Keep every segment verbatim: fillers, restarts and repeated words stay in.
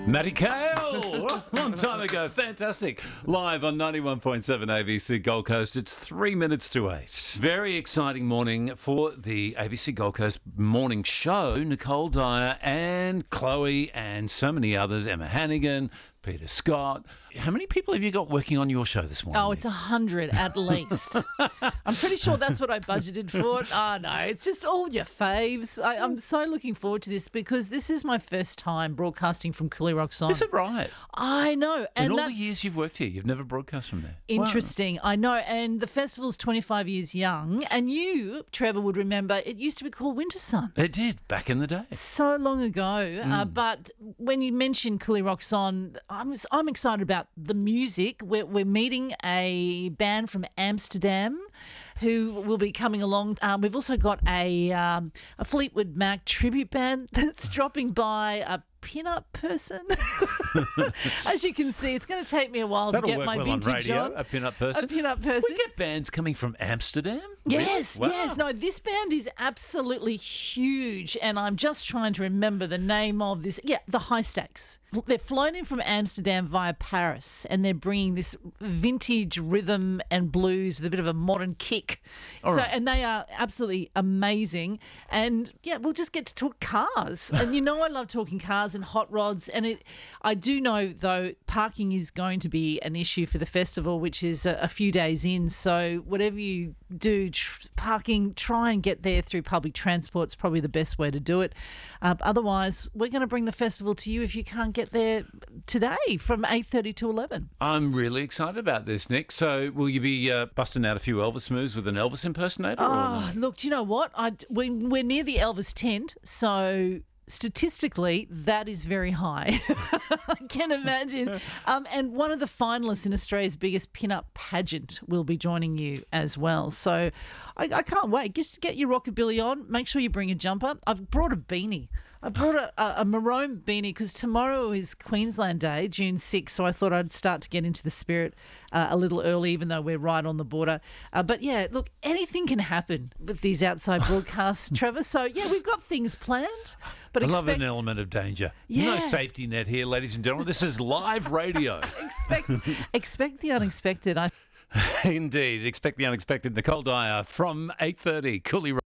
Matty Cale, long time ago, fantastic. Live on ninety-one point seven A B C Gold Coast. It's three minutes to eight. Very exciting morning for the A B C Gold Coast morning show. Nicole Dyer and Chloe and so many others, Emma Hannigan, Peter Scott. How many people have you got working on your show this morning? Oh, it's a hundred at least. I'm pretty sure that's what I budgeted for. Oh, no, it's just all your faves. I, I'm so looking forward to this because this is my first time broadcasting from Cooley Rocks On. Is it right? I know. And In all that's the years you've worked here, you've never broadcast from there. Interesting. Wow. I know. And the festival's twenty-five years young. And you, Trevor, would remember it used to be called Winter Sun. It did, back in the day. So long ago. Mm. Uh, but when you mentioned Cooley Rocks On, I'm, I'm excited about the music. We're, we're meeting a band from Amsterdam who will be coming along. Um, we've also got a, um, a Fleetwood Mac tribute band that's dropping by, a pin-up person. As you can see, it's going to take me a while That'll to get work my well vintage on, radio, on. A pin-up person? A pin-up person. We get bands coming from Amsterdam? Yes, Really? Wow. yes. No, this band is absolutely huge, and I'm just trying to remember the name of this. Yeah, the High Stakes. They're flown in from Amsterdam via Paris, and they're bringing this vintage rhythm and blues with a bit of a modern kick. All so, right. and they are absolutely amazing. And yeah, we'll just get to talk cars. And you know, I love talking cars and hot rods. And it, I do know though, parking is going to be an issue for the festival, which is a, a few days in. So whatever you do, tr- parking, try and get there through public transport is probably the best way to do it. Uh, otherwise, we're going to bring the festival to you if you can't get there today from eight thirty to eleven. I'm really excited about this, Nick. So will you be uh, busting out a few Elvis moves with an Elvis impersonator? Oh, or not? look, do you know what? I, we, we're near the Elvis tent, so statistically, that is very high. I can imagine. Um, and one of the finalists in Australia's biggest pin-up pageant will be joining you as well. So I, I can't wait. Just get your rockabilly on. Make sure you bring a jumper. I've brought a beanie. I brought a, a, a maroon beanie because tomorrow is Queensland Day, June sixth, so I thought I'd start to get into the spirit uh, a little early, even though we're right on the border. Uh, but, yeah, look, anything can happen with these outside broadcasts, Trevor. So, yeah, we've got things planned. But I expect... love an element of danger. Yeah. No safety net here, ladies and gentlemen. This is live radio. expect, expect the unexpected. I... Indeed. Expect the unexpected. Nicole Dyer from eight thirty, Cooley Road.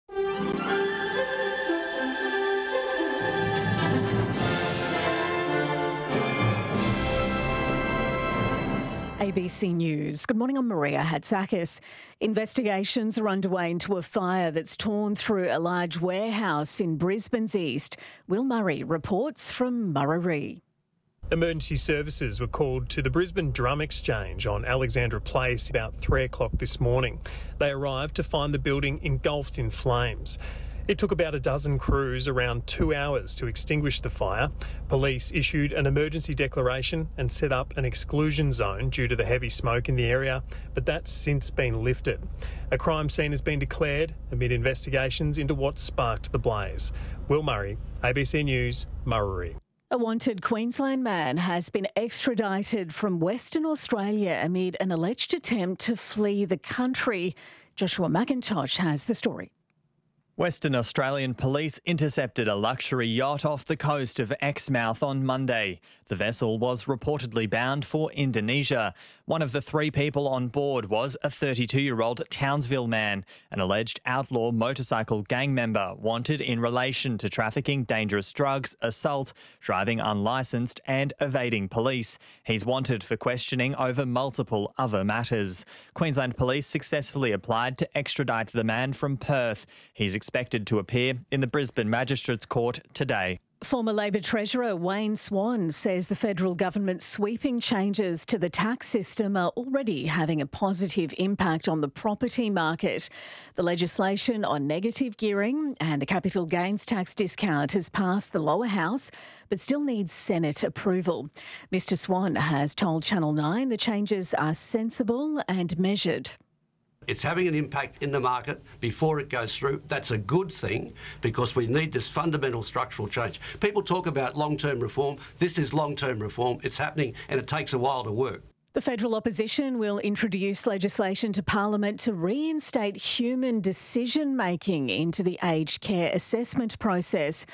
A B C News. Good morning, I'm Maria Hatzakis. Investigations are underway into a fire that's torn through a large warehouse in Brisbane's east. Will Murray reports from Murray. Emergency services were called to the Brisbane Drum Exchange on Alexandra Place about three o'clock this morning. They arrived to find the building engulfed in flames. It took about a dozen crews around two hours to extinguish the fire. Police issued an emergency declaration and set up an exclusion zone due to the heavy smoke in the area, but that's since been lifted. A crime scene has been declared amid investigations into what sparked the blaze. Will Murray, A B C News, Murray. A wanted Queensland man has been extradited from Western Australia amid an alleged attempt to flee the country. Joshua McIntosh has the story. Western Australian police intercepted a luxury yacht off the coast of Exmouth on Monday. The vessel was reportedly bound for Indonesia. One of the three people on board was a thirty-two-year-old Townsville man, an alleged outlaw motorcycle gang member wanted in relation to trafficking dangerous drugs, assault, driving unlicensed and evading police. He's wanted for questioning over multiple other matters. Queensland Police successfully applied to extradite the man from Perth. He's expected to appear in the Brisbane Magistrates Court today. Former Labor Treasurer Wayne Swan says the federal government's sweeping changes to the tax system are already having a positive impact on the property market. The legislation on negative gearing and the capital gains tax discount has passed the lower house but still needs Senate approval. Mister Swan has told Channel nine the changes are sensible and measured. It's having an impact in the market before it goes through. That's a good thing because we need this fundamental structural change. People talk about long-term reform. This is long-term reform. It's happening and it takes a while to work. The federal opposition will introduce legislation to Parliament to reinstate human decision-making into the aged care assessment process.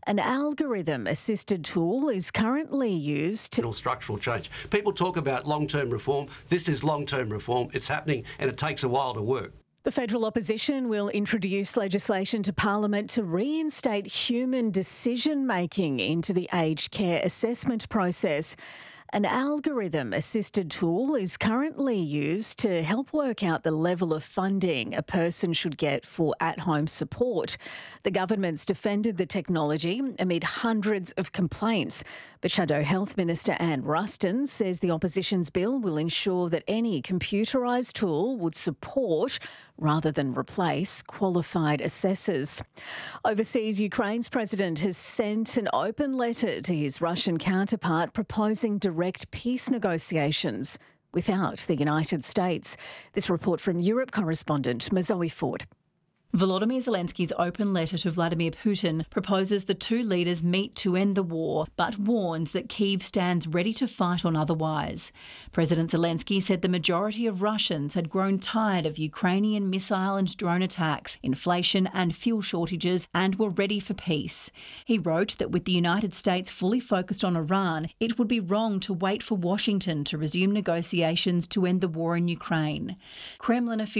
An algorithm-assisted tool is currently used to... Structural change. People talk about long-term reform. This is long-term reform. It's happening and it takes a while to work. The federal opposition will introduce legislation to Parliament to reinstate human decision-making into the aged care assessment process. An algorithm-assisted tool is currently used to help work out the level of funding a person should get for at-home support. The government's defended the technology amid hundreds of complaints. But Shadow Health Minister Anne Ruston says the opposition's bill will ensure that any computerised tool would support rather than replace qualified assessors. Overseas, Ukraine's president has sent an open letter to his Russian counterpart proposing direct peace negotiations without the United States. This report from Europe correspondent Mazoe Ford. Volodymyr Zelensky's open letter to Vladimir Putin proposes the two leaders meet to end the war, but warns that Kyiv stands ready to fight on otherwise. President Zelensky said the majority of Russians had grown tired of Ukrainian missile and drone attacks, inflation and fuel shortages, and were ready for peace. He wrote that with the United States fully focused on Iran, it would be wrong to wait for Washington to resume negotiations to end the war in Ukraine. Kremlin officials